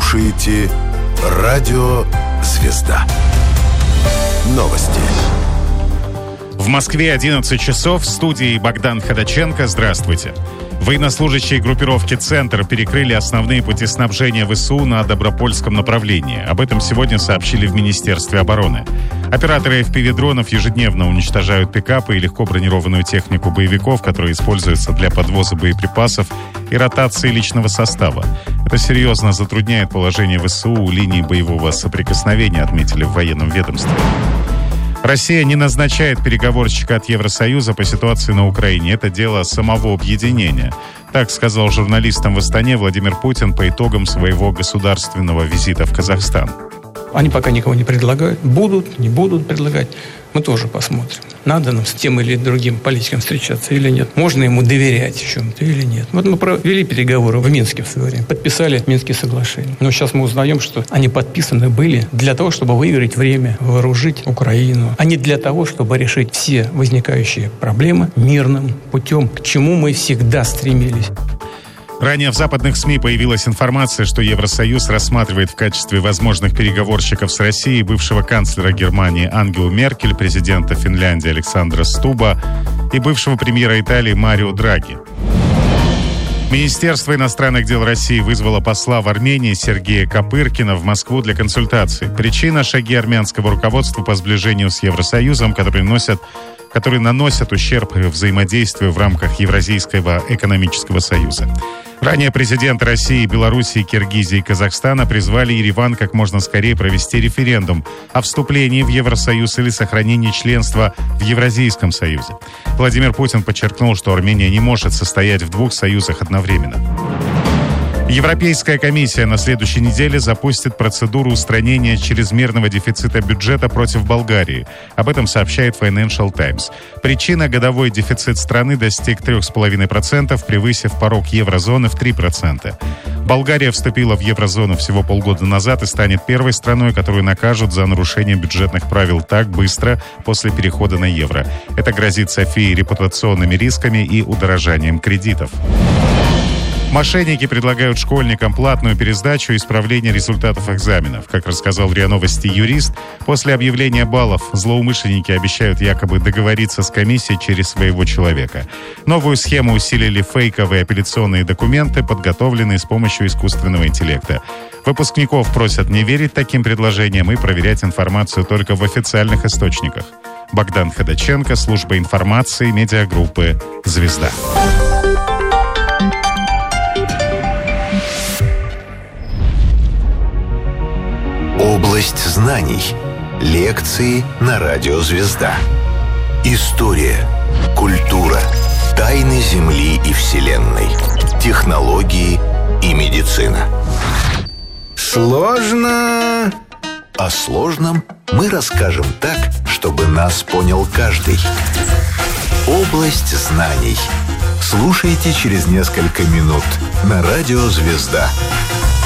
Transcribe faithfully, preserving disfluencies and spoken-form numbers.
слушаете Радио «Звезда». Новости. В Москве одиннадцать часов. В студии Богдан Ходаченко. Здравствуйте. Военнослужащие группировки «Центр» перекрыли основные пути снабжения ВСУ на Добропольском направлении. Об этом сегодня сообщили в Министерстве обороны. Операторы эф пи ви-дронов ежедневно уничтожают пикапы и легко бронированную технику боевиков, которая используется для подвоза боеприпасов и ротации личного состава. Это серьезно затрудняет положение ВСУ у линии боевого соприкосновения, отметили в военном ведомстве. Россия не назначает переговорщика от Евросоюза по ситуации на Украине. Это дело самого объединения. Так сказал журналистам в Астане Владимир Путин по итогам своего государственного визита в Казахстан. Они пока никого не предлагают. Будут, не будут предлагать. Мы тоже посмотрим. Надо нам с тем или другим политиком встречаться или нет. Можно ему доверять в чем-то или нет. Вот мы провели переговоры в Минске в свое время. Подписали Минские соглашения. Но сейчас мы узнаем, что они подписаны были для того, чтобы выиграть время, вооружить Украину, а не для того, чтобы решить все возникающие проблемы мирным путем, к чему мы всегда стремились. Ранее в западных СМИ появилась информация, что Евросоюз рассматривает в качестве возможных переговорщиков с Россией бывшего канцлера Германии Ангелу Меркель, президента Финляндии Александра Стуба и бывшего премьера Италии Марио Драги. Министерство иностранных дел России вызвало посла в Армении Сергея Копыркина в Москву для консультаций. Причина – шаги армянского руководства по сближению с Евросоюзом, которые носят которые наносят ущерб взаимодействию в рамках Евразийского экономического союза. Ранее президенты России, Белоруссии, Киргизии и Казахстана призвали Ереван как можно скорее провести референдум о вступлении в Евросоюз или сохранении членства в Евразийском союзе. Владимир Путин подчеркнул, что Армения не может состоять в двух союзах одновременно. Европейская комиссия на следующей неделе запустит процедуру устранения чрезмерного дефицита бюджета против Болгарии. Об этом сообщает Financial Times. Причина – годовой дефицит страны достиг три целых пять десятых процента, превысив порог еврозоны в три процента. Болгария вступила в еврозону всего полгода назад и станет первой страной, которую накажут за нарушение бюджетных правил так быстро после перехода на евро. Это грозит Софии репутационными рисками и удорожанием кредитов. Мошенники предлагают школьникам платную пересдачу и исправление результатов экзаменов. Как рассказал в РИА Новости юрист, после объявления баллов злоумышленники обещают якобы договориться с комиссией через своего человека. Новую схему усилили фейковые апелляционные документы, подготовленные с помощью искусственного интеллекта. Выпускников просят не верить таким предложениям и проверять информацию только в официальных источниках. Богдан Ходаченко, служба информации, медиагруппы «Звезда». Область знаний. Лекции на Радио «Звезда». История, культура, тайны Земли и Вселенной, технологии и медицина. Сложно. О сложном мы расскажем так, чтобы нас понял каждый. Область знаний. Слушайте через несколько минут на Радио «Звезда».